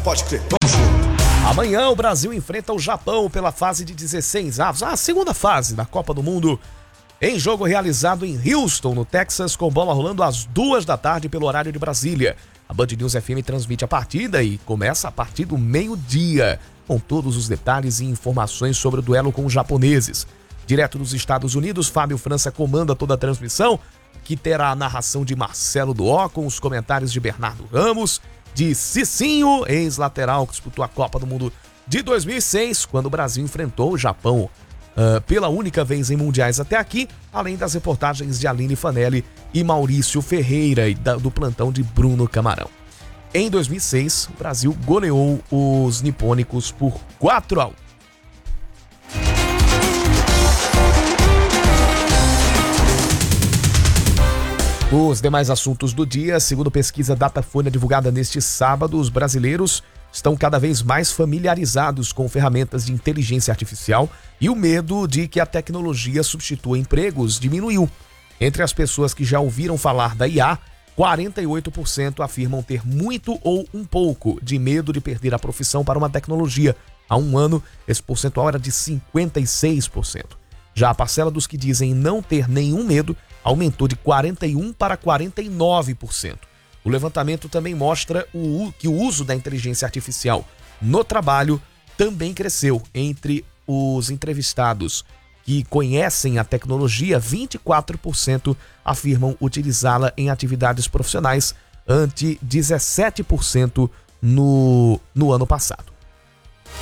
Pode crer, vamos junto. Amanhã o Brasil enfrenta o Japão pela fase de 16 avos, a segunda fase da Copa do Mundo, em jogo realizado em Houston, no Texas, com bola rolando às 14h pelo horário de Brasília. A Band News FM transmite a partida e começa a partir do meio-dia, com todos os detalhes e informações sobre o duelo com os japoneses. Direto dos Estados Unidos, Fábio França comanda toda a transmissão, que terá a narração de Marcelo Duó, com os comentários de Bernardo Ramos, de Cicinho, ex-lateral que disputou a Copa do Mundo de 2006, quando o Brasil enfrentou o Japão pela única vez em mundiais até aqui, além das reportagens de Aline Fanelli e Maurício Ferreira e do plantão de Bruno Camarão. Em 2006, o Brasil goleou os nipônicos por 4-1. Os demais assuntos do dia, segundo pesquisa Datafolha divulgada neste sábado, os brasileiros estão cada vez mais familiarizados com ferramentas de inteligência artificial e o medo de que a tecnologia substitua empregos diminuiu. Entre as pessoas que já ouviram falar da IA, 48% afirmam ter muito ou um pouco de medo de perder a profissão para uma tecnologia. Há um ano, esse percentual era de 56%. Já a parcela dos que dizem não ter nenhum medo aumentou de 41% para 49%. O levantamento também mostra que o uso da inteligência artificial no trabalho também cresceu. Entre os entrevistados que conhecem a tecnologia, 24% afirmam utilizá-la em atividades profissionais, ante 17% no ano passado.